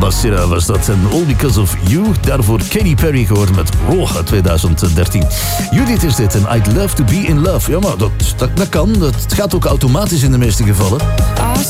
Basira was dat. En All Because of You. Daarvoor Katy Perry gehoord met Raw uit 2013. Judith is dit en I'd Love to Be in Love. Ja, maar dat kan. Dat gaat ook automatisch in de meeste gevallen.